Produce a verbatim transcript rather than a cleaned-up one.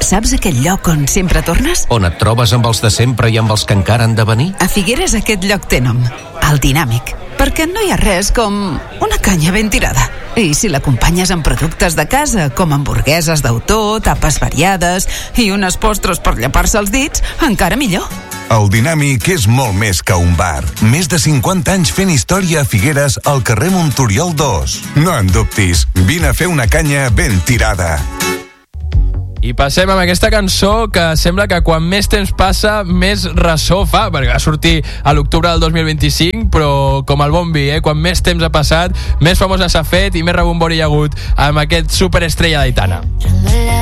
Saps aquell lloc on sempre tornes? On et trobes amb els de sempre i amb els que encara han de venir? A Figueres aquest lloc té nom, el Dinàmic, perquè no hi ha res com una canya ben tirada. I si l'acompanyes amb productes de casa, com hamburgueses d'autor, tapes variades i unes postres per llepar-se els dits, encara millor. El Dinàmic és molt més que un bar. Més de cinquanta anys fent història a Figueres al carrer Montoriol dos. No en dubtis, vine a fer una canya ben tirada. I passem amb aquesta cançó que sembla que quan més temps passa, més ressò fa, perquè va sortir a l'octubre del dos mil vint-i-cinc, però com el bon vi, eh? Quan més temps ha passat, més famosa s'ha fet i més rebombori hi ha hagut amb aquest superestrella d'Aitana.